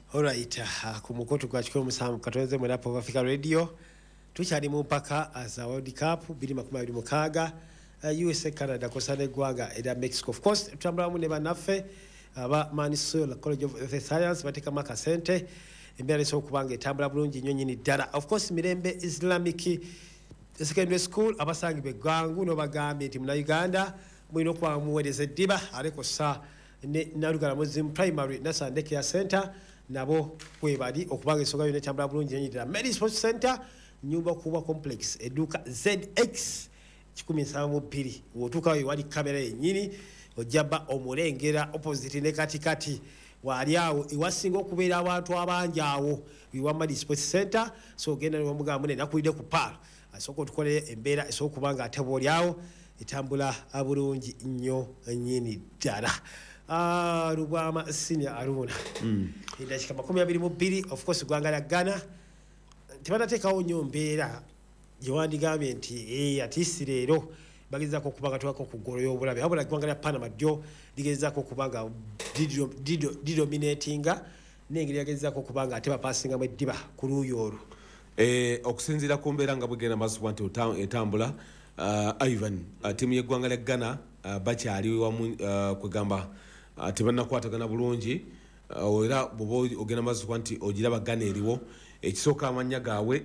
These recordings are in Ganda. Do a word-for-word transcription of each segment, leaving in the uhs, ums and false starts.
Alright, uh, ku mukoto gwa kikolo musanvu katonze mu Rap of Africa Radio tukyali mu mpaka za World Cup twenty twenty-six uh, U S A Canada kosana eggwanga era Mexico. Of course tutambula mu ne banaffe aba Manisola College of Science bateka maka sente embeera so kubanga etambula bulungi nnyo nyini ddala. Of course Mirembe Islamic Secondary School abasangi begwangu no bagambe nti muna Uganda mwino kwa muweleze diba aleko sa ne Nalugala Muslim Primary na Sandeke ya Center nabo kwebali okubanga esonga yone tambula bulungi nyini ddala. Medi Sports Center nyumba kuba complex eduka Z X one seven two wotuka wali kamera yenyini ojaba omulengera opposite ne kati kati wali awo iwasinga okubeera abantu abanjaawo biwa Medi Sports Center so genda ne muga munene nakulide ku pala asoko tukole embeera esokubanga atebo lyawo etambula abulungi nnyo nyini ddala. Ah Rubama senior Aruna mm. Indashika makumi abiri mu bbiri of course gwanga la Ghana tibatateekawo nnyo mbeera gyewandigambye nti eh ati leero bagezaako okubanga twako ku ggolo y'obulabe wabula gwanga lya Panama ddyo ligezaako okubanga didominatinga n'engeri yagezaako okubanga ate bapasingamu eddiba ku luuyi olwo. Eh, okusinziira ku mbeera nga bwegenda maaso nti etambula uh, Ivan uh, tiimu y'eggwanga lya Ghana uh, bakyali wamu uh, kwegamba uh, tebannakwatagana bulungi uh, era bw'oba ogenda maaso nti ogiraba Ghana eriwo ekisooka amanya gaabwe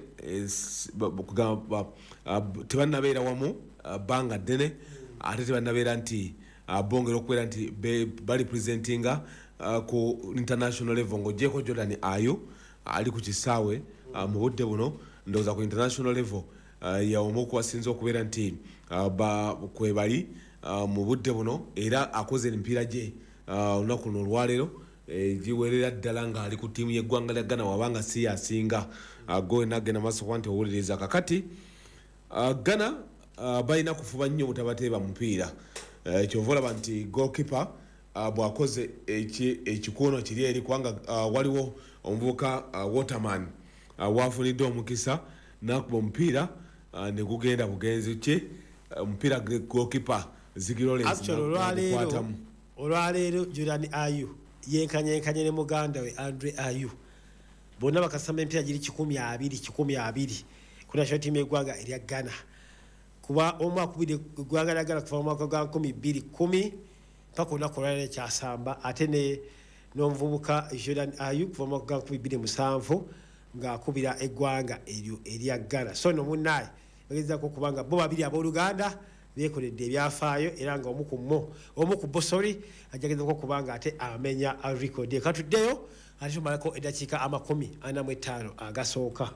kugamba tebannabeera wamu bbanga ddene ate tebannabeera nti bongera okubeera nti bali presentinga ku international level ng'ogyeko Jordan Ayew ali ku kisaawe mu budde buno ndowooza ku international level yawamu okubasinza okubeera nti kwebali mu budde buno era akoze emipiira gye olunaku luno olwaleero giwerera ddala nga ali ku tiimu y'eggwanga lya Ghana wabanga si yasinga go nagenda maaso nti owuliriza kakati Ghana balina kufuba nnyo obutabateeba mupiira kyova olaba nti goalkeeper bw'akoze ekikono kiri eri kubanga waliwo omuvubuka Waterman wafunidde omukisa n'akuba omupiira ne gugenda bugenzi kye omupiira goalkeeper zigirolezkwatamu olwaleero Jordan Ayew yenkanyenkanye ne muganda we Andre Ayew bonna bakasamba empira giri kikumi abiri kikumi abiri kuna shoti megwaga erya Ghana kuba omu akubide gwanga lya Ghana kuva mu mwaka gwa nkumi bbiri kumi mpaka olunaku olwaleero kyasamba ate ne n'omuvubuka Jordan Ayew kuva mu mwaka gwa nkumi bbiri musanvu ng'akubira eggwanga eryo erya Ghana. So no munnaye bagezaako okubanga bo babiri abooluganda bekoledde ebyafaayo era nga omu ku mo omu ku bosori ajagezaako okubanga ate amenya record katuddeyo ate tumalako eddakiika amakumi ana mu etaano agasooka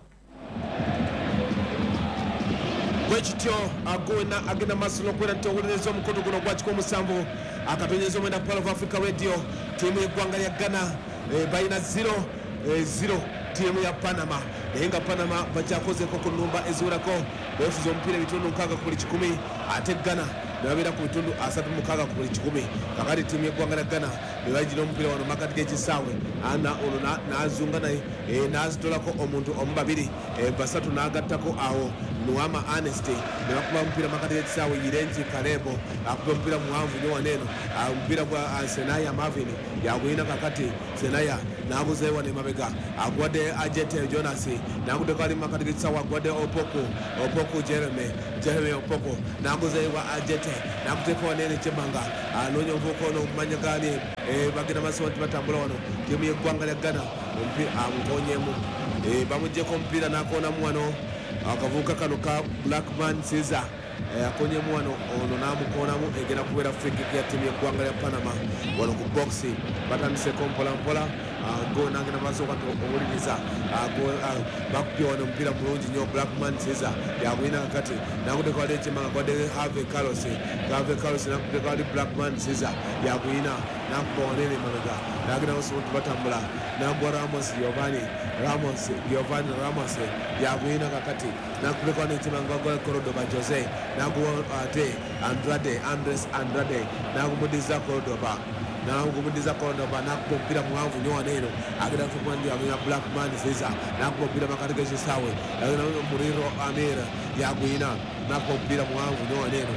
bwekityo agona agenda maaso n'okubeera nti owuliriza omukono guno gwa kikumi musanvu akatonyeza omwenda Pearl of Africa Radio tiimu y'eggwanga lya Ghana balina zero zero tiimu ya Panama naye nga Panama bakyakozeeko ku nnumba eziwerako beefuza omupiira ebitundu nkaaga ku buli kikumi ate Ghana ne babeera ku bitundu asatu mukaaga ku buli kikumi kakati tiimu y'eggwanga lya Ghana ne bagira omupiira wano makati g'ekisaawe ana ono n'azunga naye n'azitolako omuntu omu babiri basatu n'agattako awo Nuama Honesty ne bakuba omupiira makati g'ekisaawe Yirenji Kalebo akuba omupiira muwanvu nnyo waneeno omupiira gwa Senaya Marvin yaguyina kakati Senaya n'aguzeeyo wano emabega agwadde Ajete Jonas n'aguddeko ali makati g'ekisaawe agwadde Opoku Opoku Jeremy Jeremy Opoku n'aguzeeyo wa Ajete n'akuteeka waneeno ekyemmanga anoonya omuvubuka ono okumanya gaani bagenda maaso nti batambula wano tiimu y'eggwanga lya Ghana omupiira amukoonyeemu bamuggyeko omupiira n'akoonamu wano akavubuka kano ka Blackman Caesar akonyemu wano ono n'amukoonamu egenda kubeera free kick ya tiimu y'eggwanga lya Panama wano ku boxi batandiseko mpola mpola go nagenda maaso kati owuliriza bakupye wano omupiira mulungi nnyo Blackman Caesar yagwina kakati nakuddeko wali ekyemmanga gwadde Harvey Carlos Harvey Carlos nakuddeko wali Blackman Caesar yagwina nakuba wanene emabega nagenda maaso nti batambula nagwa Ramos Giovanni Ramos Giovanni Ramos yagwina kakati nakuddeko wano ekyemmanga gwa Cordoba Jose naguwa ate Andrade Andres Andrade nagumudiza Cordoba nagumudiza Cordoba nakuba omupiira muwanvu nnyo waneeno agenda kukumanja amenya Blackman Caesar nakuba omupiira makati g'ekisaawe agenda Muriro Amir yagwina nakuba omupiira muwanvu nnyo waneeno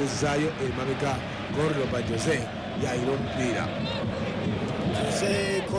naguzaayo emabega Cordoba Jose yayina omupiira Jose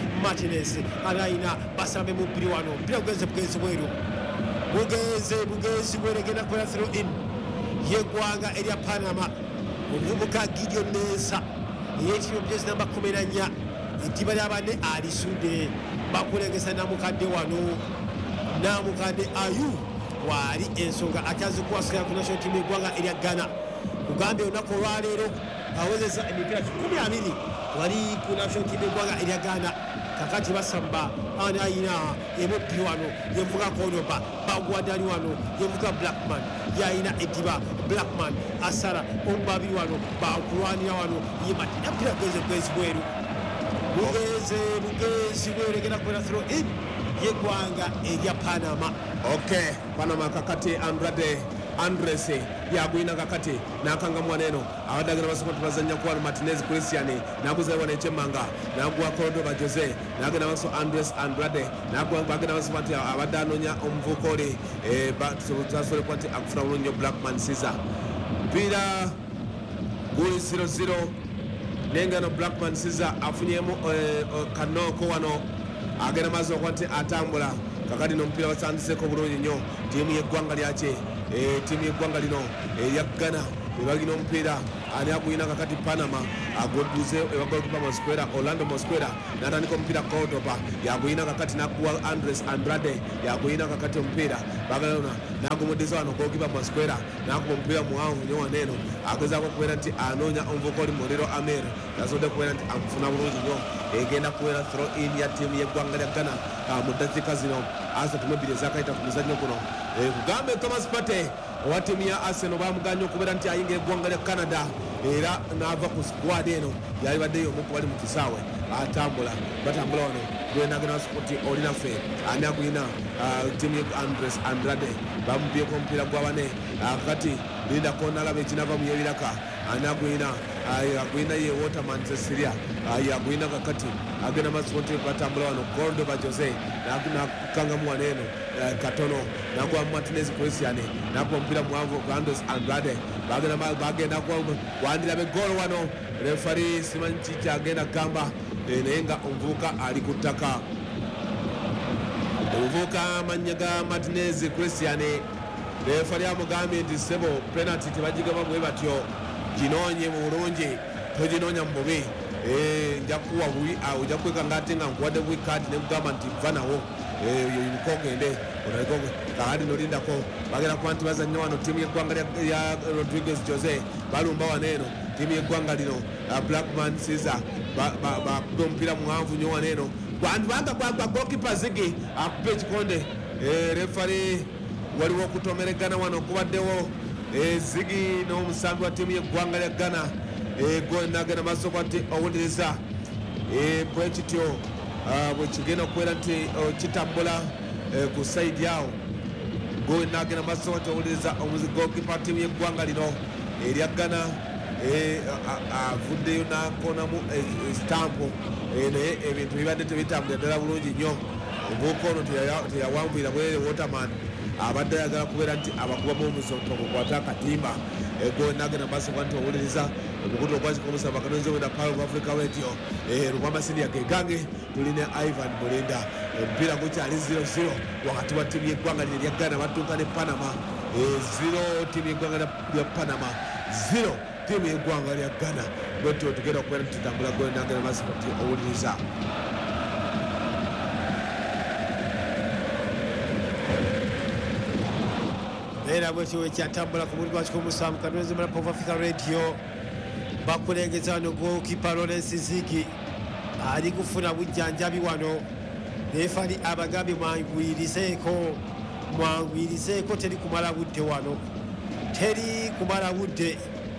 Martinez anaina basambe mupiri wano mpira gugenze bugenzi bweru bugenze bugenzi bweregenda kukola throw in yeggwanga erya Panama omuvubuka Gideon Mensah eyekiro jezi namba kumi na nnya ettiba ly'abane alisudde bakulengesa namukadde wano namukadde Ayu wali ensonga atazikuwasira ku national team eggwanga erya Ghana kugambye olunaku olwaleero awezesa emipira kikumi abiri wali ku national team eggwanga erya Ghana kakati basamba anayina emuppi wano yevuga konoba bagwadali wano yevuga Blackman yayina ediba Blackman asara omubabiri wano bakulwanira wano yemati napira kweze kwezi bweru bugeze bugezi bweregera kwera throw in yeggwanga erya Panama. Okay, Panama kakati Andrade Andres yagwina kakati nakanga mwaneno awadagira basoko tubazanya kwa Martinez Christian naguza wana Chemanga nagwa Cordoba Jose nagena baso Andres Andrade nagwa bagena baso bati abadanonya omvukole eh batsole kwati akufuna ulonyo Blackman Caesar pira guli zero zero nengano Blackman Caesar afunyemo eh, kanoko wano agena mazo kwati atambula kakati no mpira basandiseko bulungi nnyo tiimu yeggwanga lyakye e tiimu yeggwanga lino erya Ghana ebagina omupiira ani aguyina kakati Panama agoguze ebagolupa Mosquera Orlando Mosquera natandika omupiira Cordoba yaguyina kakati nakuwa Andres Andrade yaguyina kakati omupiira bagalona nagumuddiza wano gogiba Mosquera nakuba omupiira muwanvu nnyo waneno agezaako okubeera nti anoonya omuvubuka oli Muliro Amer yazodde okubeera nti amufuna bulungi nnyo egenda kubeera throw in ya tiimu yeggwanga lya Ghana mu ddakiika zino asatu mu bbiri ezakayita ku muzannyo guno kugambe Thomas Partey owa tiimu ya Arsenal bamuganya okubeera nti ayingira eggwanga lya Canada era n'ava ku squad eno yali baddeyo omuku bali mu kisaawe atambula batambula wano gwenagena spoti olinaffe ani agulina tiimu ya Andres Andrade bamubyeko omupiira gwa bane kakati linda konalaba ekinava mu yebiraka ani agulina agulina ye Waterman Cecilia agulina kakati agenda masipoti batambula wano Cordoba Jose nakangamu waneeno katono nagwa Martinez Christian nakuwa omupiira muwanvu Andres Andrade bagenda wandira begolo wano refari simanyi kiki agenda gamba naye nga omuvubuka ali ku ttaka omuvubuka amannya ga Martinez Christian refali amugambye nti sebo penalty tebagigaba bwe batyo ginoonye mu bulungi toginoonya mu bubi nja kuwa bubi awo ojja kwekanga ate nga nkuwadde wikadi nekugamba nti va nawo yoyiniko ogende kakati nolindako bagenda kuba nti bazanya wano tiimu yeggwanga ya Rodriguez Jose balumba wano eno tiimu yeggwanga lino Blackman Caesar bakuba omupiira muwanvu nyo wano eno gwandibanga gwagwa gokipa Zigi akuba ekikonde refari waliwo okutomeregana wano okubaddewo Zigi n'omusambi wa tiimu yeggwanga lya Ghana nagenda maaso kwati owuliriza bwe kityo bwe kigenda okubeera nti kitambula ku saidi awo nagenda maaso kwati owuliriza omugokipa tiimu yeggwanga lino erya Ghana avuddeyo nakonamu stampu naye ebintu bibadde tebitambula ddala bulungi nnyo omuvubuka ono teyawangwira bwerere Waterman abadde ayagala kubeera nti abakubamu omusonto kukwata akatimba ego nagenda maaso kwati owuliriza omukutu ogwakikomusaba kanonzi wena Power of Africa Radio Rubamba Senior gegange tuline Ivan Mulinda omupiira gukyali zero zero wakati wa tiimu yeggwanga lya Ghana batuuka ne Panama zero tiimu yeggwanga lya Panama zero tiimu yeggwanga lya Ghana bwetyo tugenda okubeera tutambula gwe nagenda maaso kwati owuliriza era bwekyo ekyatambula ku muli gwakiko omusanvu kanonzi wena Power of Africa Radio bakulengeza wano gokipa Lawrence Zigi ali kufuna bujjanjabi wano refali abagambye mwangwirizeeko mwangwirizeeko teri kumala budde wano teri kumala budde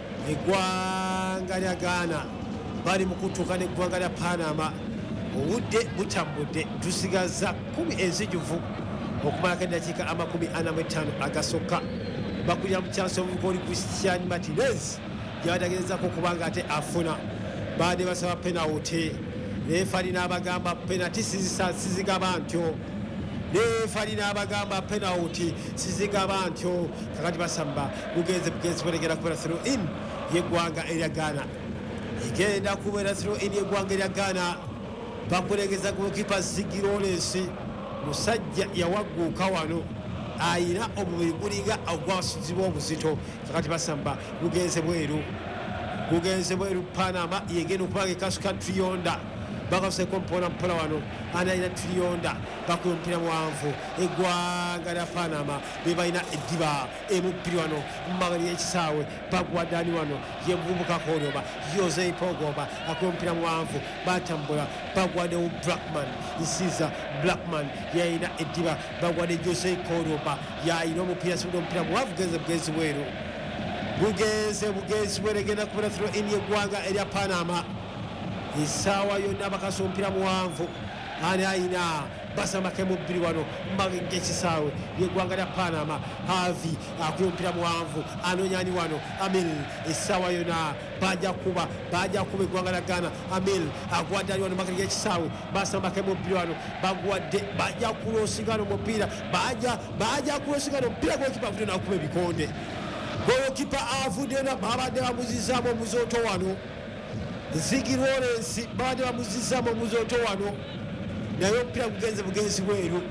eggwanga lya Ghana bali mu kutuuka n'eggwanga lya Panama obudde butambudde tusigaza kumi enzijuvu okumalako eddakiika amakumi ana mu etaano agasokka bakulira mu kyansi omuvubuka oli Christian Martinez gyabadagerezako okubanga ate afuna badde basaba penalty refali n'abagamba penalty sizigaba ntyo refali n'abagamba penalty sizigaba ntyo kakati basamba bugenze bugenzi bweregera kubeera through in yeggwanga erya Ghana egenda kubeera through in yeggwanga erya Ghana bakulegeza gokipa Zigi Lawrence musajja yawagguuka wano ayina omubiri gulinga ogwasuzibwa obuzito kakati basamba bugenze bweru bugenze bweru Panama yegenda okubanga ekasuka triyonda bakaseko mpola mpola wano anayina triyonda bakuba omupiira muwanvu eggwanga lya Panama be balina eddiba emuppiri wano mumagali y'ekisaawe bagwadani wano ye muvubuka Konoba Jose Pogoba akuba omupiira muwanvu batambula bagwadewo Blackman nsiza Blackman yayina eddiba bagwade Jose Konoba yayina omupiira sibudde omupiira muwanvu genze bugenzi bweru bugenze bugenzi bweru egenda kubeera through in yeggwanga erya Panama esaawa yonna bakasa omupiira muwanvu ani ayina basamake mu bbiri wano mbaga ekisaawe yeggwanga lya Panama Havi akuba omupiira muwanvu anoonyani wano Amil essaawa yonna bajja kuba bajja kuba eggwanga lya Ghana Amil agwadde ali wano mbaga ekisaawe basamake mu bbiri wano bagwadde bajja kulosingana omupiira bajja bajja kulosingana omupiira gwokipa avudde nakuba ebikonde gwokipa avudde na babadde bamuzizaamu omuzooto wano Zigi Lawrence badde bamuzizaamu omuzooto wano naye omupiira gugenze bugenzi bweru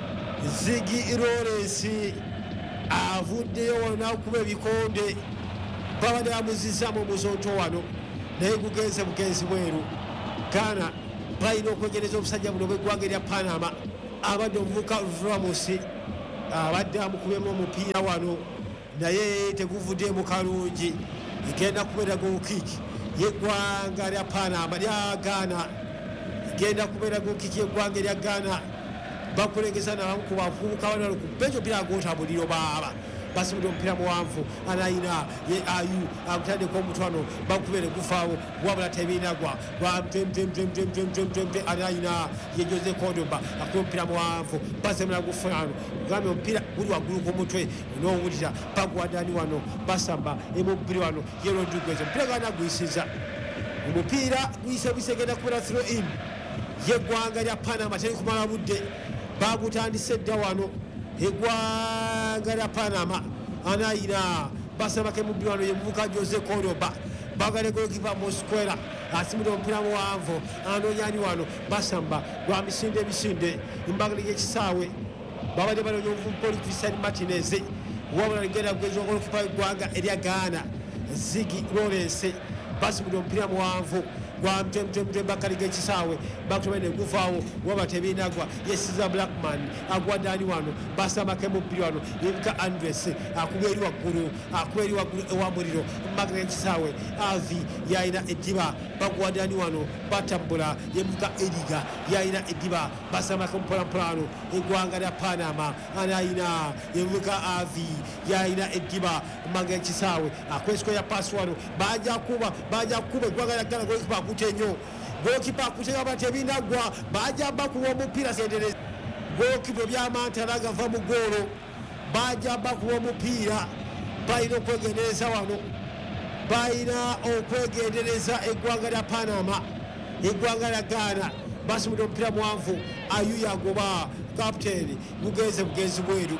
Zigi Lawrence avuddeyo wano nakuba ebikonde babadde bamuzizaamu omuzooto wano naye gugenze bugenzi bweru Ghana balina okwegereza obusajja buno bw'eggwanga erya Panama abadde omuvubuka Ramos abadde amukubemu omupiira wano naye teguvuddemu kalungi egenda kubeera gokiiki yeggwanga lya Panama lya Ghana genda kubeera gokiki yeggwanga lya Ghana bakulengeza nabamu ku bavubuka bano ku benjo omupiira gwotambuliro baaba basibudde omupiira muwanvu anayina ye ayu agutaddeko omutwano bakubeere gufaawo wabula tebinagwa gwamtemtemtemtemtemtemtemte anayina ye Jose Konoba akuba omupiira muwanvu basemera gufaano gambye omupiira guli waggulu ku mutwe n'owulira bagwadani wano basamba emubbiri wano ye Rodriguez omupiira gana guyisiza omupiira guyise buyise genda kubeera throw in yeggwanga lya Panama teri kumala budde bagutandise dda wano eggwanga lya Panama anayina basabake mubbiri wano ye muvubuka Jose Konoba bagale golokipa Mosquera asimudde omupiira muwanvu anoonyani wano basamba gwa misinde emisinde embagala y'ekisaawe babadde banoonya omuvubuka oli Christian Martinez wabula ligenda kugezwa golokipa w'eggwanga erya Ghana Ziggy Lawrence basibudde omupiira muwanvu gwa mtemtemte bakali g'ekisaawe bakutomene guvaawo waba tebinagwa yesiza Blackman agwa dani wano basamake mubbiri wano yebuka Andres akuba eri waggulu akuba eri waggulu ewa muliro magna ekisaawe Avi yayina eddiba bagwa dani wano batambula yebuka Eriga yayina eddiba basamake mpolampola eggwanga lya Panama anayina yebuka Avi yayina eddiba magna ekisaawe akwesiko ya pass wano baja kuba baja kuba eggwanga lya Ghana golikipa akutenyo golikipa akutenyo abatebinagwa baja bakuwa omupiira sendereza golikipa byamantala agava mu goolo baja bakuwa omupiira balina okwegendereza wano balina okwegendereza eggwanga lya Panama eggwanga lya Ghana basumudde omupiira muwanvu Ayuya agoba kapiteni bugenze bugenzi bweru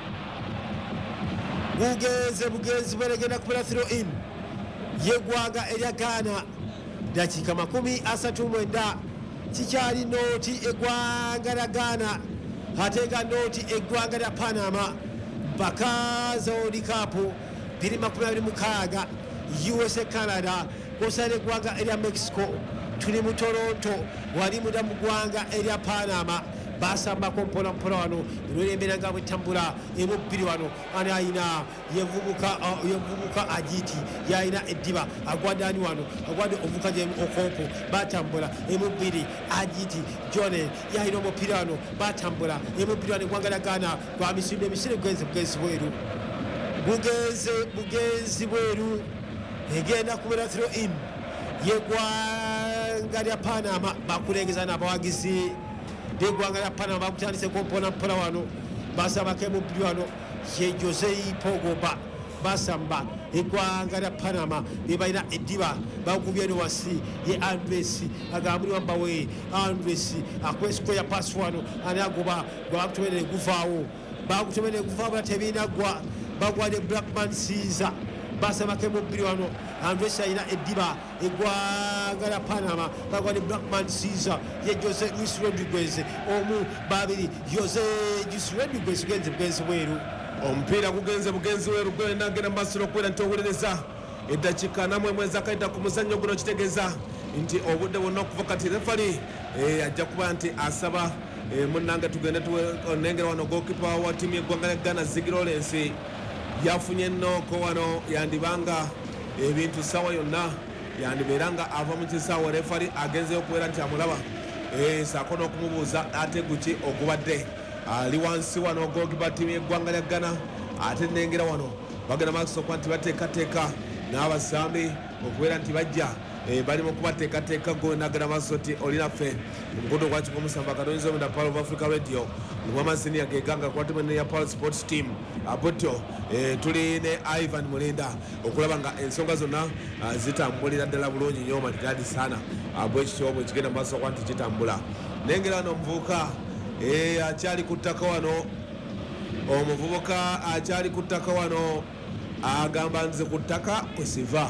bugenze bugenzi bweregenda kupera throw in yeggwanga erya Ghana dakiika makumi asatu mwenda kikyali nooti eggwanga lya Ghana ate nga nooti eggwanga lya Panama mpaka za World Cup bbiri makumi abiri mukaaga U S A Canada kwosaana eggwanga erya Mexico tuli mu Toronto wali muda mu ggwanga erya Panama basambako mpola mpola wano olw'embeera nga bwetambula emubbiri wano ani ayina yevubuka yevubuka Ajiti yayina eddiba agwadde ani wano agwadde ovuka gye okoopo batambula emubbiri Ajiti Jone yayina omupiira wano batambula emubbiri wano eggwanga lya Ghana gwa misinde emisinde bugenzi bugenzi bweru bugenze bugenzi bweru egenda kubeera throw in yeggwanga lya Panama bakulengeza n'abawagizi eggwanga lya Panama bakutandiseko mpola mpola wano basambako emubbiri wano ye Jose Pogba basamba eggwanga lya Panama bebalina eddiba bakubye eno wasi ye Andres agambuli wambawe Andres akwesiko ya pasi wano ani agoba bakutomenere guvaawo bakutomenere guvaawo bula tebinagwa bagwadde Blackman Caesar basambako emubbiri wano Andres ayina eddiba eggwanga lya Panama bagwadde Blackman Caesar ye Jose Luis Rodriguez omu babiri Jose Luis Rodriguez bugenze bugenzi bweru omupiira gugenze bugenzi bweru gwenda ngenda maaso n'okubeera nti owuliriza eddakiika namwe mwezi akayita ku muzannyo guno kitegeeza nti obudde bwonna okuva kati refali ajja kuba nti asaba munnange tugende tunengera wano golikipa wa ttiimu y'eggwanga lya Ghana Ziggy Lawrence yafunye ennooko wano yandibanga ebintu sawa yonna yandibeera nga ava mu kisaawe refali agenzeyo okubeera nti amulaba saako n'okumubuuza ate guki ogubadde ali wansi wano golikipa ttiimu y'eggwanga lya Ghana ate nengera wano bagenda maaso okuba nti bateekateeka n'abasambi okubeera nti bajja bali mu kubateekateeka gonagenda maaso ti olinaffe omukutu gwaki gwomusamba katonyiza omunda Pearl of Africa Radio omwamasiniya geganga kwatumene ya Pearl Sports Team abutyo tuli ne Ivan Mulinda okulaba nga ensonga zonna zitambulira ddala bulungi nnyo maridadi sana bwekityo bwe kigenda maaso okuba nti kitambula nengera wano omuvubuka akyali ku ttaka wano omuvubuka akyali ku ttaka wano agamba nze ku ttaka kwesiva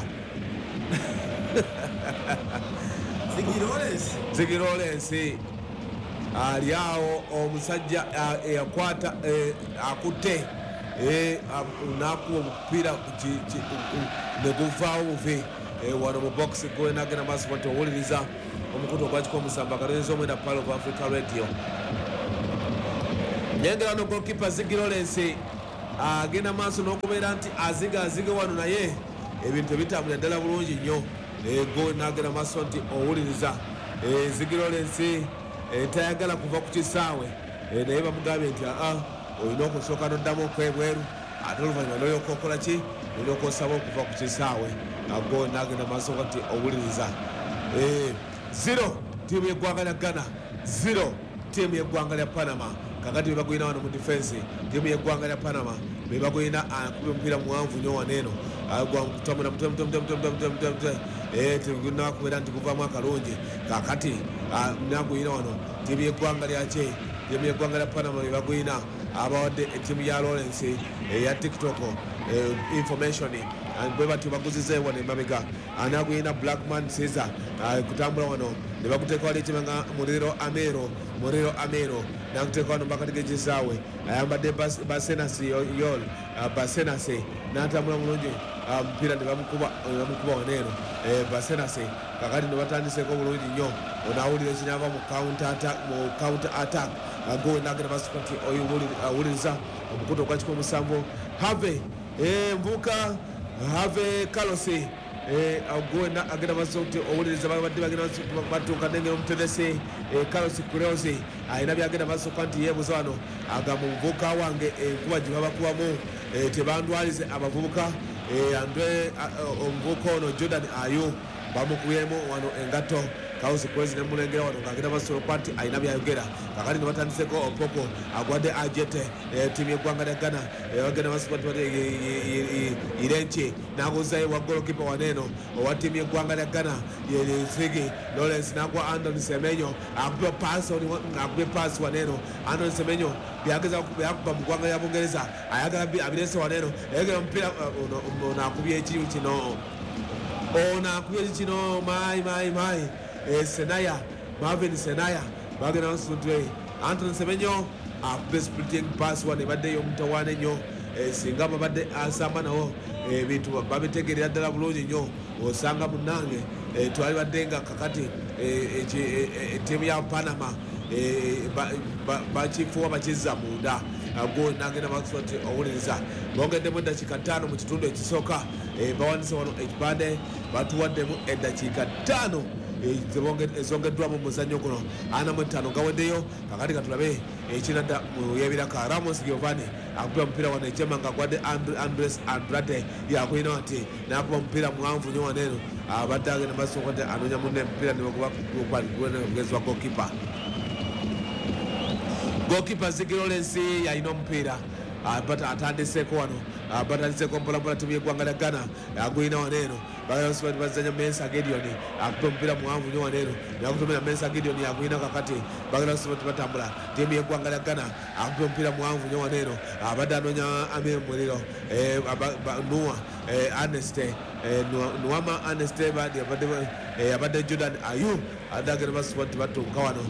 Ziggy Lawrence ali awo omusajja eyakwata akutte nakuwa omupiira neguvaawo buve wano mu box gwenagenda maaso nti owuliriza omukutu ogwakiko omusamba katonyiza omwenda Pearl of Africa Radio nyengera wano golikipa Ziggy Lawrence agenda maaso n'okubeera nti aziga azige wano naye ebintu ebitambulira ddala bulungi nnyo go nagenda maaso nti owuliriza Ziggy Lawrence tayagala kuva ku kisaawe naye bamugambye nti aa olina okusooka n'oddamu okwebweru ate oluvannyuma n'olyoka okola ki olyoka osaba okuva ku kisaawe go nagenda maaso nti owuliriza zero ttiimu y'eggwanga lya Ghana zero ttiimu y'eggwanga lya Panama kakati bebagwina wano mu defense ttiimu y'eggwanga lya Panama bebagwina akuba omupiira muwanvu nnyo waneeno gwamutambula tegunakubeera nti guvaamu akalungi kakati nagwina wano ttiimu y'eggwanga lyakye ttiimu y'eggwanga lya Panama bebagwina abawadde ettiimu ya Lawrence eya tiktok information bwe batyo baguzizeewo wano emabega anaguyina blackman caesar kutambula wano ne bakuteeka wali ekimanga muliro amero muliro amero nakuteeka wano mbakati g'ekisaawe ayambadde basenasi yol basenase n'atambula mulungi omupiira ne bamukuba waneeno basenase kakati ne batandiseko bulungi nnyo onaawulira ekinyava mu counter attack go nagenda basukati awuliriza omukuto gwakiko omusanvu have mvuka have kalosi agenda agenda masoti owuliriza babadde bagenda batuuka nengeri omuteresi kalosi kureosi ayina byagenda masooka nti yeebuza wano agamba omuvubuka wange enkuba gye babakubamu tebandwalize abavubuka andwe omuvubuka ono jordan ayu bamukuyemu wano engato kausi kwezi nemulengera wano ngagenda basooka nti ayina byayogera kakati nebatandiseko opoko agwadde ajete tiimu yeggwanga lya ghana bagenda basooka nti irenki naguzayo wa golokipa waneeno owa tiimu yeggwanga lya ghana sigi lawrence nagwa andon semenyo akuba paasi akube paasi waneeno andon semenyo byageza byakuba mu ggwanga lya bungereza ayagala abirese waneeno yayogera omupiira ono akubye ekiyu kino ono akubye kino mayi mayi mayi senaya marvin senaya bagenda basutwe anton semenyo akube splitting pass wane baddeyo omutawaana ennyo singa babadde asamba nawo ebintu babitegerera ddala bulungi nnyo osanga munnange twali badde nga kakati ettiimu ya panama bakifuwa bakizza munda go nagenda bakusoba nti owuliriza bongeddemu eddakiika ttaano mu kitundu ekisooka bawanise wano ekipande batuwaddemu eddakiika ttaano ezongeddwamu muzannyo guno ana mu ttaano gaweddeyo kakati katulabe ekinadda mu yebiraka ramos giovani akuba omupiira wano ekyema nga gwadde andres andrade yakulina ati nakuba omupiira muwanvu nyo waneeno abadde agenda basooka nti anoonya munne emupiira nebagezi wa gokipa gokipa zigirolensi yalina omupiira atandiseko wano batandiseko mpolampola timu yeggwanga lya ghana aguyina waneeno bagenda bazanya mensa gideon akuba omupiira muwanvu nyo waneeno nakutumira mensa gideon yaguyina kakati bagenda kusoba ti batambula tiimu yeggwanga lya ghana akuba omupiira muwanvu nyo waneeno abadde anoonya amir muliro nua aneste nuama aneste abadde jordan ayu adagenda basoba ti batuuka wano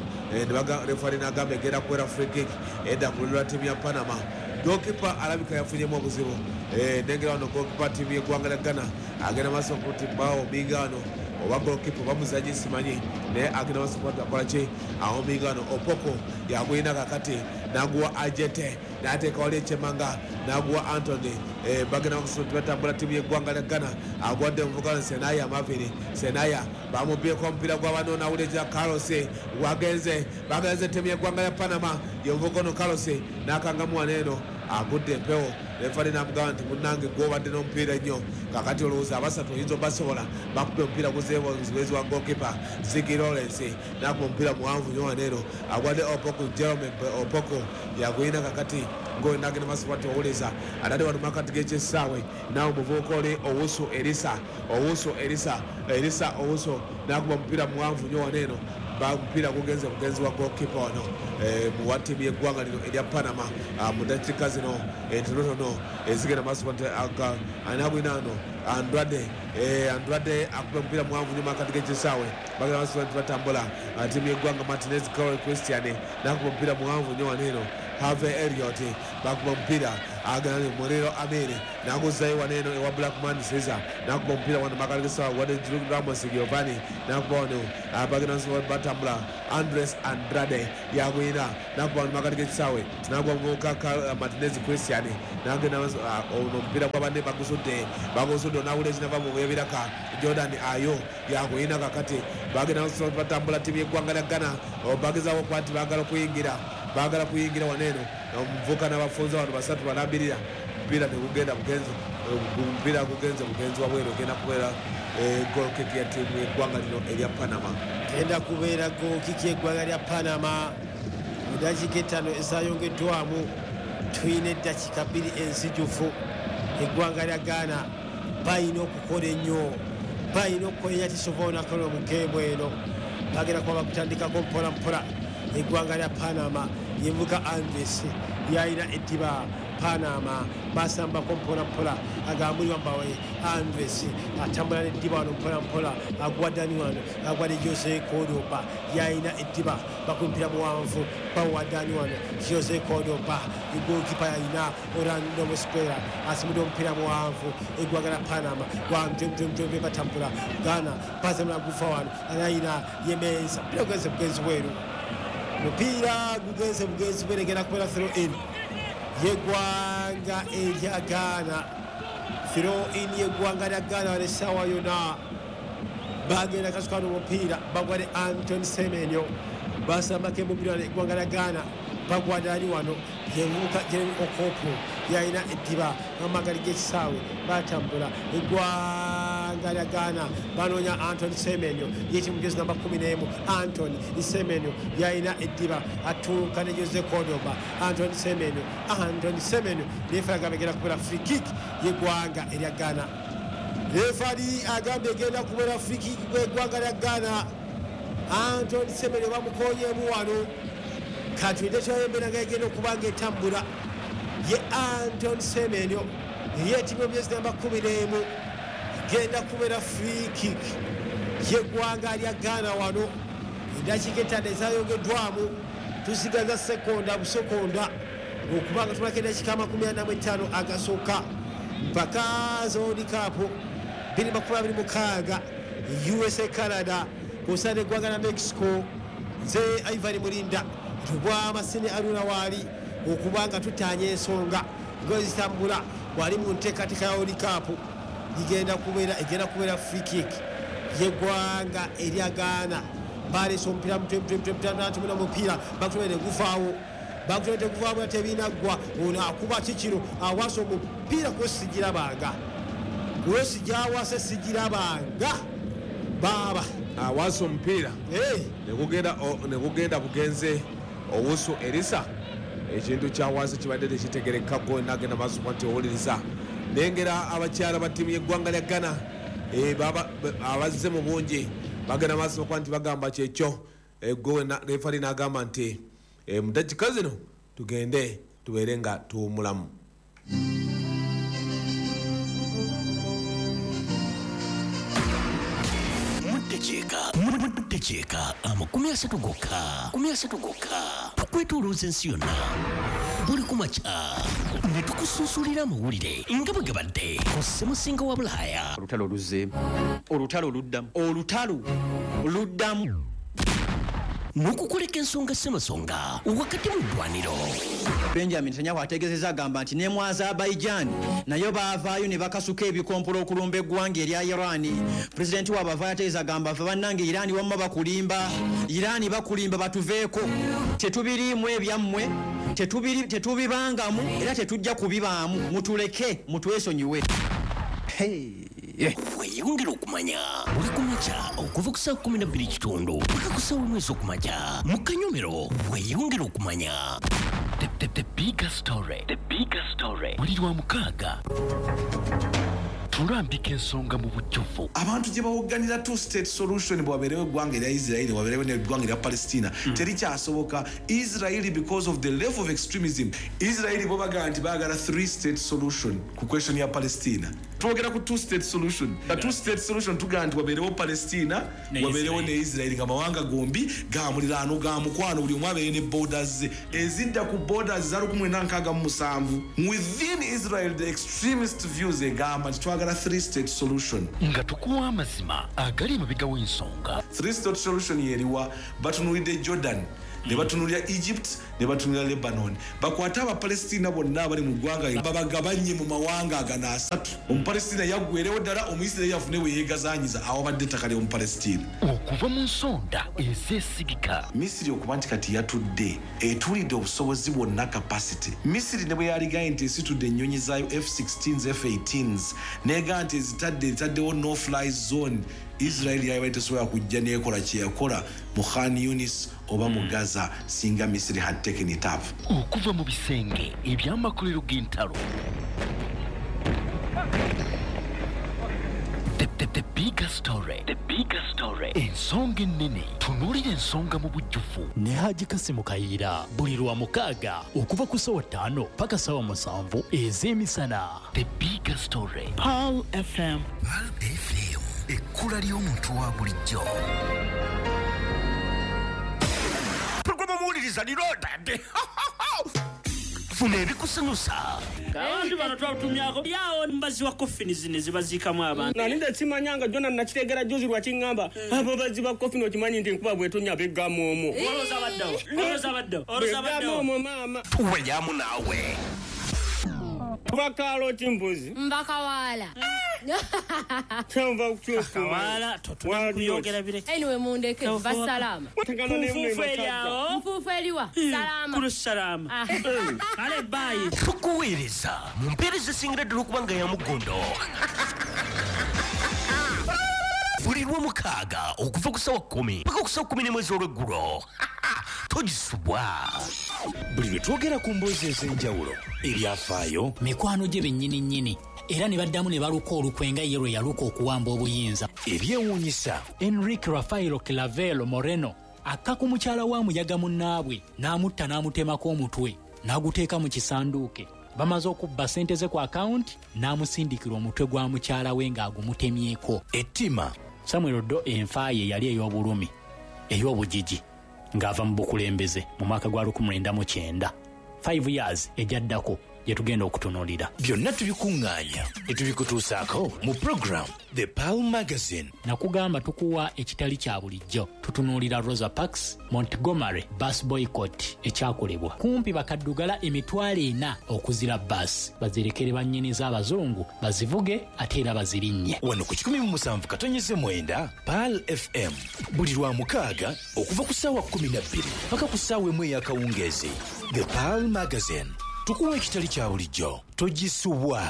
refari nagamba egenda kuwera free kick edda kululwa tiimu ya panama gokipa alabika yafunyemu obuzibu nengera wano gokipa tiimu yeggwanga lya ghana agenda masooka kuti bawo ominga wano oba gokipa bamuzanyi simanyi naye agenda masooka ti akolaki awo ominga wano opoko yaguyina kakati naguwa ajete nateeka wali ekyemanga naguwa antony bagenda bakusoba ti batambula tiimu yeggwanga lya ghana agwadde omuvugano senaya amaviri senaya bamubyeko omupiira gw'abanoona awuliriza carlos wagenze bagenze tiimu yeggwanga lya panama yomuvugano carlos nakangamu waneeno agudde empewo refari namugamba nti munnange gwobadde n'omupiira ennyo kakati olowooza abasatu oyinza obasobola bakuba omupiira guzeebwezi wa gokipa zigi lawrence nakuba omupiira muwanvu nnyo waneeno agwadde opoko jerome opoko yaguyina kakati nagenda masoba nti owuliriza atadde wano makati g'ekisaawe nawe omuvubuka oli owusu erisa owusu erisa erisa owusu nakuba omupiira muwanvu nnyo waneeno omupiira gugenze mugenzi wa gokipa wano muwa tiimu yeggwanga lino erya panama mu dakiika zino entonotono ezigenda masoba nti anagwina ano andrade andrade akuba omupiira muwanvu nnyo makati g'ekisaawe bagenda masoba nti batambula tiimu yeggwanga martinez carol christian nakuba omupiira muwanvu nnyo waneeno have Elliot bakuba omupiira agana muliro amiri naguzayo waneeno ewa blackman caesar nakuba omupiira wano makati g'esaawa wadde ramos giovani nakuba wano bagenda batambula andres andrade yaguyina nakuba wano makati g'ekisaawe nakuba omuvubuka martinez christian nagenda omupiira gwabanne bagusudde bagusudde onawula ekinava mu ebiraka jordan ayo yaguyina kakati bagenda batambula tiimu yeggwanga lya ghana bagezawo okuba nti bagala okuyingira bagala kuyingira waneeno omuvuka n'abafunza wano basatu balambirira omupiira negugenda bugenzi omupiira gugenze bugenzi wabweru ogenda kubeera golkiki ya tiimu yeggwanga lino erya panama genda kubeera golkiki yeggwanga lya panama mu dakiika ettaano ezayongeddwamu tulina eddakiika bbiri ensijufu eggwanga lya ghana balina okukola ennyo balina okukolera kisobola nakola mu geemu eno bagenda kuba bakutandikako mpola mpola eggwanga lya panama yevuga andres yalina eddiba Panama basambako mpola mpola agambuli wambawe Andres atambula n'eddiba wano mpola mpola agwa Dani wano agwa ne Jose Cordoba yayina eddiba bakumpira muwanvu bawa Dani wano Jose Cordoba igookipa yayina Orlando Mosquera asimudde omupira muwanvu eggwanga Panama gwamjomjomjombe batambula Ghana bazamula gufa wano anayina Yemensa mpira gugenze bugenzi bweru mupiira gugenze bugenzi bweregera kubera throw in yeggwanga erya Ghana throw in yeggwanga lya Ghana wale sawa yona bagenda kasukana omupiira bagwade Anton Semenyo basambako emupira wano eggwanga lya Ghana bagwadani wano yevuka Jeremy Okopo yayina eddiba amagali g'ekisaawe batambula eggwanga lya Ghana banoonya Anton Semenyo yeti mugezi namba kumi n'emu Anton Semenyo yayina eddiba atuuka ne Jose Cordoba Anton Semenyo Anton Semenyo refa agambegera kubera free kick yeggwanga erya Ghana refari agambye egenda kubera free kick gw'eggwanga lya Ghana Anton Semenyo bamukonyeemu wano katwide kyayembera nga egenda okuba ng'etambula ye Anton Semenyo yetimu emyezi namba kumi n'emu genda kubera free kick yeggwanga lya Ghana wano endakiika etaano ezayongeddwamu tusigaza sekonda busekonda okubanga tulako endakiika amakumi ana mu etaano agasooka mpaka zoni kaapu bbiri makumi abiri mukaaga U S A Canada kusaana eggwanga na Mexico nze Ivan Mulinda tubwa amasene Aruna waali okubanga tutanya ensonga ngozitambula wali mu nteekateeka ya World Cup igenda kubeera egenda kubeera free kick yeggwanga erya Ghana baleese omupiira mutemuna mupiira bakutubere gufaawo bakutubere gufaawo tebinaggwa ono akuba kikiro awasa omupiira kwesijirabanga kwesijawase sijirabanga baba awasa omupiira negugenda bugenze owusu Elisa ekintu kyawansi kibadde tekitegereka go nagenda maaso nti owuliriza nengera abakyala ba ttiimu y'eggwanga lya Ghana abazze mu bungi bagenda maaso okuba nti bagamba kyekyo go refari n'agamba nti mu dakika zino tugende tubeere nga tuwumulamu. Mutecheeka amakumi asatu gokka kumi asatu gokka tukwetolooza ensi yonna buli kumakya ne tukusuusulira amawulire nga bwe gabadde ku ssemusinga wa Bulaaya. Olutalo luzze olutalo luddamu olutalo luddamu n'okukoleka ensonga ssemasonga wakati mu ddwaniro. Benjamin Netanyahu ategeezezza agamba nti ne mu Azerbaijan nayo baavaayo ne bakasuka ebikompolo okulumba eggwanga erya Irani. Pulezidenti waabwe avaayo ategeeza agamba fe bannange Irani wamma bakulimba Irani bakulimba batuveeko tetubiriimu ebyammwe tetubibangamu era tetujja kubibaamu mutuleke mutwesonyiwe. Weyongera okumanya buli kumakya okuva ku saa kumi na bbiri kitundu paka ku saa omwezi okumakya mu Kanyomero. Weyongera okumanya the, the, the bigger story the bigger story buli lwa mukaaga tulambika ensonga mu bujjuvu. Abantu gye bawoganira two state solution bwaberewo eggwanga erya Israeli waberewo n'eggwanga erya Palestina mm. terikyasoboka. Israeli because of the level of extremism Israeli bo bagamba nti baagala three state solution ku question ya Palestina. Twogera ku two state solution a two state solution tugamba nti waberewo Palestina waberewo ne Israeli nga mawanga gombi ga muliraano ga mukwano buli omu abeere ne borders ezidda ku borders za lukumi mwenda nkaaga mu musanvu. Within Israel the extremist views egamba nti twagala three state solution nga tukuwa amazima agali emabega w'ensonga. Three state solution yeriwa batunulidde Jordan ne batunulira Egypt ne batunulira Lebanon bakwata abapalestina bonna abali mu ggwanga babagabanye mu mawanga agana asatu. Omupalestina yaggwerewo ddala Omuyisirayiri afune we yeegazanyiza awabadde ettaka ly'Omupalestina okuva mu nsonda ezeesigika. Misiri okuba nti kati yatudde etuulidde obusobozi bwonna capacity. Misiri ne bwe yaligaye nti esitudde ennyonyi zaayo F sixteens F eighteens neega nti ezitadde ezitaddewo no fly zone. Israel yabaye tesobola kujja neekola kye yakola mu Khan Yunis oba mu Gaza singa Misiri had taken it up. Okuva mu bisenge eby'amakolero g'entalo the, the The bigger story. The bigger story. Ensonga ennene. Tunuulira ensonga mu bujjuvu. Ne Haji Kasimu Kayiira buli lwa mukaaga okuva ku ssaawa ttaano paka ssaawa musanvu ez'emisana. The bigger story. Pearl F M. Pearl F M. Ekkula ly'omuntu wa bulijjo. Programu muwuliriza lirootadde. Funa ebikusanyusa. Abantu bano twatumyako yawo mbazi wa coffin zine zibaziikamu abantu. Na ninda simanyanga Jona nakitegera juzi lwa kingamba. Abo bazi ba coffin okimanyi ndi nkuba bwetunya begamu omo. Oloza baddawo. Oloza baddawo. Oloza baddawo. Begamu mama. Tuweyamu naawe. Bakalo chimbuzi. Mbakawala. Chamba kuchufu. Wala tutuyogera bire. Anyway mundeke basalama. Mfufu eliao. Mfufu eliwa. Salama. Kuru salama. Ale bayi. Tukuweereza mu mpeereza esingira ddala okuba nga ya mugondo. Buli lw'omukaaga okuva ku ssaawa kkumi paka ku ssaawa kkumi n'emu ez'olweggulo. Togisubwa. Buli lwe twogera ku mboozi ez'enjawulo ebyafaayo mikwano gye bennyini nnyini era ne baddamu ne baluka olukwenga ye lwe yaluka okuwamba obuyinza ebyewuunyisa. Enrique Rafaelo Clavelo Moreno akka ku mukyala wa muyaga munnaabwe n'amutta n'amutemako omutwe n'aguteeka mu kisanduuke. Bamaze okubba ssente ze ku akawunti n'amusindikira omutwe gwa mukyala we ng'agumutemyeko. Ettima Samuel Odo enfa ye yali ey'obulumi ey'obugigi ng'ava mu bukulembeze mu mwaka gwa lukumi lwenda mu kyenda. five years ejaddako gye tugenda okutunuulira. Byonna tubikuŋŋaanya ne tubikutuusaako mu program The Pearl Magazine. Nakugamba tukuwa ekitali kya bulijjo. Tutunuulira Rosa Parks, Montgomery, bus boycott ekyakolebwa. Kumpi bakaddugala emitwalo ena okuzira bus. Bazirekere bannyini z'abazungu bazivuge ate era bazirinnye. Wano ku kikumi mu musanvu katonyeze mwenda Pearl F M. Buli lwa mukaaga okuva ku ssaawa kkumi na bbiri paka ku ssaawa emu ey'akawungeezi. The Pearl Magazine. Tukuwa ekitali kya bulijjo. Togisubwa.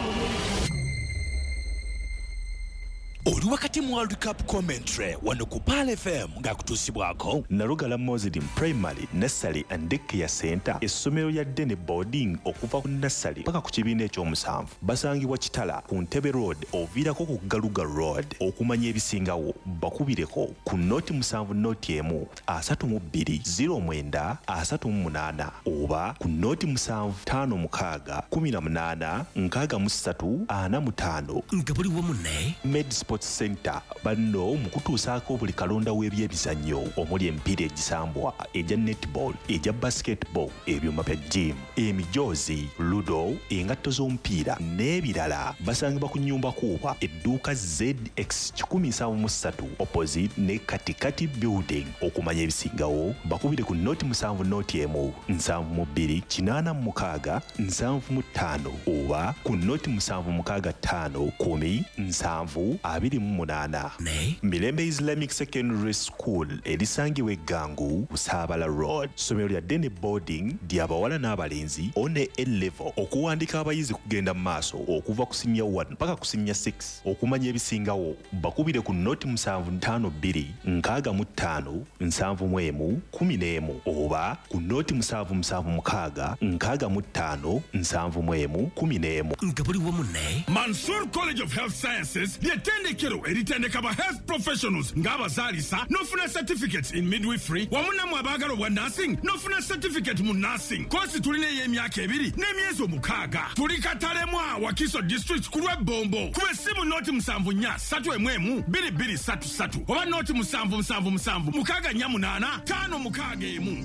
Oli wakati mu World Cup commentary wano ku Pearl F M ng'akutuusibwako Nalugala Muslim Primary, Nursery and Daycare Center, essomero lya Dene Boarding okuva ku nursery paka ku kibiina eky'omusanvu. Basangibwa Kitala ku Ntebe Road oviirako ku Galuga Road. Okumanya ebisingawo bakubireko ku noti musanvu noti emu asatu mu bbiri zero mwenda asatu mu munaana oba ku noti musanvu ttaano mukaaga kumi na munaana nkaaga mu ssatu ana mu ttaano. Nga buli wamu ne Med Sports Center banno mu kutuusaako buli kalonda w'ebyebizannyo omuli emipiira egisambwa egya netball egya basketball ebyuma bya gym emijoozi ludo engatto z'omupiira n'ebirala. Basangibwa ku nnyumba kuuba edduuka Z X kikumi nsanvu mu ssatu opposite ne katikati building. Okumanya ebisingawo bakubire ku noti musanvu noti emu nsanvu mu bbiri kinaana mu mukaaga nsanvu mu ttaano oba ku noti musanvu mukaaga ttaano kumi nsanvu abiri mu munaana. Mirembe Islamic Secondary School erisangibwa eggangu Busaabala Road. Ssomero lya Dene Boarding ly'abawala n'abalenzi one A-level. Okuwandiika abayizi kugenda mu maaso okuva ku senior one paka ku senior six. Okumanya ebisingawo bakubire ku noti musanvu ttaano bbiri nkaaga mu ttaano nsanvu mu emu kumi n'emu oba ku noti musanvu musanvu mukaaga nkaaga mu ttaano nsanvu mu emu kumi n'emu. Nga buli wamu ne Mansour College of Health Sciences ly'ettendekero eritendeka ba health professionals ng'abazaalisa n'ofuna certificates in midwifery wamu nammwe abaagala obwa nursing n'ofuna certificate mu nursing. Koosi tulina ey'emyaka ebiri n'emyezi omukaaga. Tuli Katalemwa Wakiso district ku lw'ebbombo. Kuba essimu noti musanvu nnya ssatu emu emu bbiri bbiri ssatu ssatu oba noti musanvu musanvu musanvu mukaaga nnya munaana ttaano mukaaga emu.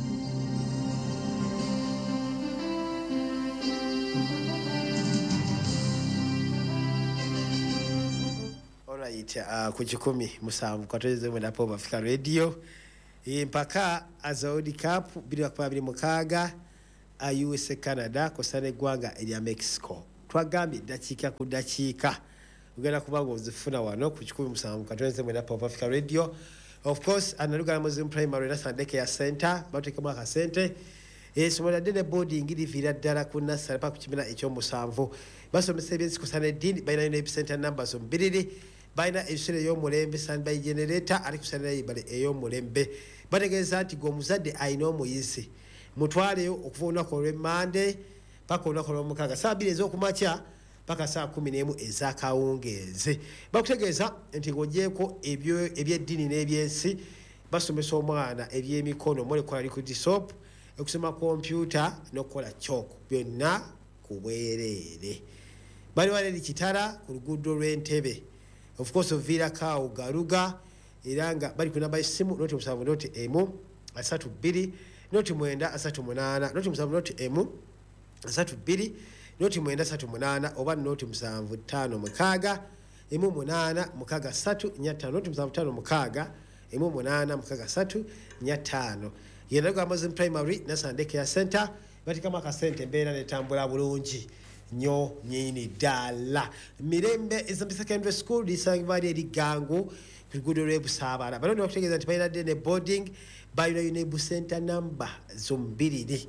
Alright, uh, ku kikumi musanvu katonyeze mwenda Pearl Africa Radio mpaka Azaudi Cup bbiri abiri mukaaga U S A Canada kosana eggwanga erya Mexico. Twagambye dakiika ku dakiika ugenda kubanga ozifuna wano ku kikumi musanvu katonyeze mwenda Pearl Africa Radio. Of course Analugala Muslim Primary Nursery Daycare Center batekemu akasente essomero lya Dene Boarding liviira ddala ku nursery paka ku kibiina eky'omusanvu. Basomesa ebyensi kusana eddiini balina n'ebisenta numbers omubiriri balina ebisere ey'omulembe standby generator ali kusanira ibale ey'omulembe. Bategeeza nti g'omuzadde alina omuyizi mutwaleyo okuva olunaku olw'emmande paka olunaku olw'omukaaga saa bbiri ez'okumakya paka saa kumi n'emu ez'akawungeezi. Bakutegeeza nti ng'ogyeko ebyeddiini n'ebyensi basomesa omwana ebyemikono molecular liquid soap, okusoma kompyuta n'okukola choko, byonna ku bwereere. Bali waleeri Kitara ku luguudo lw'Entebbe, of course Villa Cow Garuga, era nga bali ku namba y'essimu noti musanvu noti emu asatu bbiri noti mwenda asatu munaana noti musanvu noti emu asatu bbiri noti mwenda asatu munaana oba noti musanvu ttaano mukaaga emu munaana mukaaga ssatu nnya ttaano noti musanvu ttaano mukaaga emu munaana mukaaga ssatu nnya ttaano. Yenda gwa Muslim Primary na Sunday Care Center batikamu akasente embeera netambula bulungi nnyo nyini ddala. Mirembe Islamic Secondary School lisangibwa eri Gangu ku luguudo lw'e Busaabala. Bano bakutegeeza nti balina dde ne boarding, balina ne center number zombiriri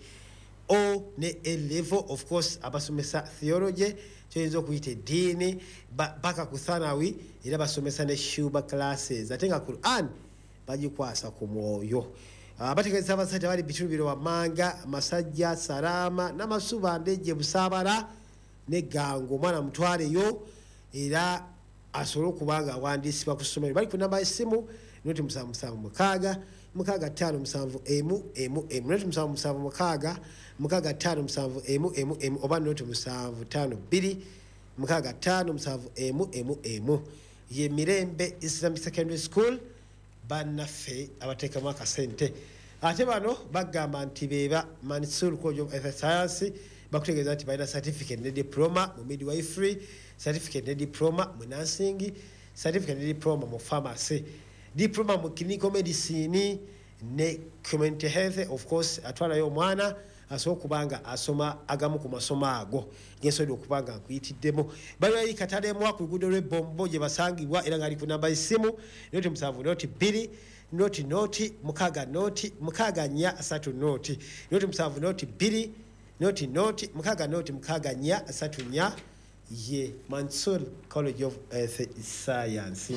O ne A level, of course abasomesa theology kyoyinza okuyita eddiini paka ku thanawi, era basomesa ne shuba classes ate nga Quran bagikwasa ku mwoyo. Abategeeza abasajja bali Bitulubiro Wamanga, Masajja, Salama n'Amasuba Ndejje Busaabala ne Gangu omwana mutwaleyo era asobole okubanga awandiisibwa ku ssomero. Bali ku namba y'essimu noti musanvu musanvu mukaaga mukaaga ttaano musanvu emu emu emu noti musanvu musanvu mukaaga mukaaga ttaano musanvu emu emu emu oba noti musanvu ttaano bbiri mukaaga ttaano musanvu emu emu emu. Ye Mirembe Islamic Secondary School bannaffe abateekamu akasente. Ate bano bagamba nti beba Mansur College of Health Science bakutegeeza nti balina certificate ne diploma mu midwifery, certificate ne diploma mu nursing, certificate ne diploma mu pharmacy, diploma mu clinical medicine ne community health. Of course atwalayo omwana asobola okubanga asoma agamu ku masomo ago gensobola okubanga nkuyitiddemu. Bali Katalemu ku luguudo lw'Ebombo gye basangibwa era ngaali ku namba y'essimu noti musanvu noti bbiri noti noti mukaaga noti mukaaga nnya asatu noti noti musanvu noti bbiri noti noti mukaaga noti mukaaga nnya asatu nnya. Ye Mansur College of Health Science.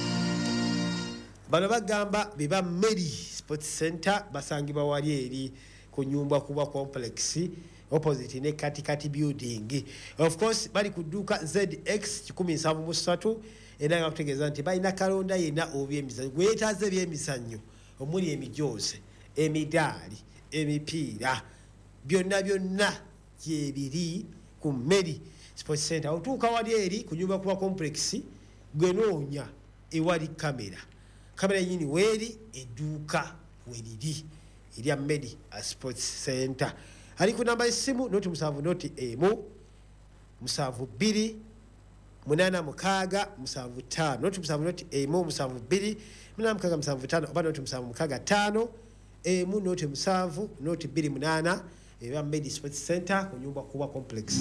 Bano bagamba biba Mary Sports Center basangibwa wali eri ku nyumba kuba complex opposite ne kati kati building. Of course bali ku dduuka Z X kikumi nsanvu mu ssatu era nga kutegeeza nti balina kalonda yenna obyemizannyo gwetaaze ebyemizannyo omuli emijoozi, emidaali, emipiira, byonna byonna gyebiri ku Mary Sports Center. Otuuka wali eri ku nyumba kuba complex gwenoonya ewali kamera kamera yini weeri edduuka weriri erya Mary Sports Center. Ali ku namba y'essimu noti musanvu noti emu musanvu bbiri munaana mukaaga musanvu ttaano noti musanvu noti emu musanvu bbiri munaana mukaaga musanvu ttaano oba noti musanvu mukaaga ttaano emu noti musanvu noti bbiri munaana eba Mary Sports Center ku nyumba kuba complex.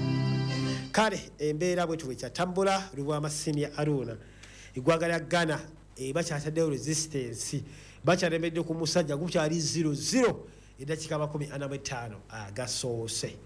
Kale embeera bwetu bwekyatambula Lubwama Senior Aruna eggwanga lya Ghana bakyataddewo resistance bakyalembedde ku musajja gukyali zero zero eddakiika makumi ana mu ttaano agasoose.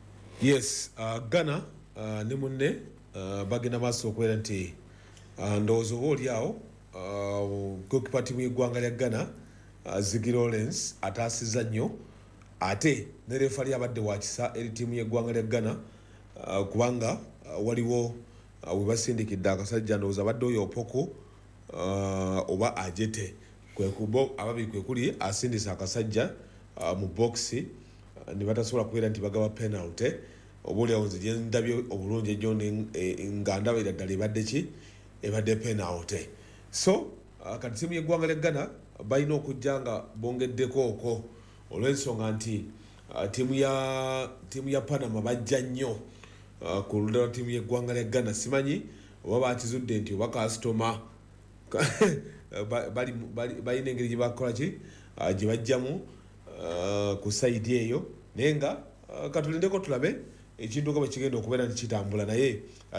Yes, uh, Ghana uh, ne munne uh, bagenda maaso okubeera nti uh, ndowooza oba oliawo uh, gokipa ttiimu y'eggwanga lya Ghana uh, Ziggy Lawrence ataasizza nnyo ate ne refali abadde wakisa eri ttiimu y'eggwanga lya Ghana uh, kubanga uh, waliwo uh, we basindikidde akasajja ndowooza abadde oyo Opoko uh, oba Ajete kwekubo ababiri kwekuli asindisa akasajja uh, mu boxi uh, ne batasobola kubeera nti bagaba penalty obuliawo nze gye ndabye obulungi ejjo nga ndaba era ddala ebadde ki ebadde penalty. So uh, kati ttiimu y'eggwanga lya Ghana balina okujja nga bongeddeko okwo olw'ensonga nti uh, ttiimu ya ttiimu ya Panama bajja nnyo uh, ku ludda lwa ttiimu y'eggwanga lya Ghana. Simanyi oba bakizudde nti oba kasitoma balina engeri gye bakola ki gye bajjamu ku sayidi eyo naye nga katulindeko tulabe ekintu nga bwe kigenda okubeera nti kitambula naye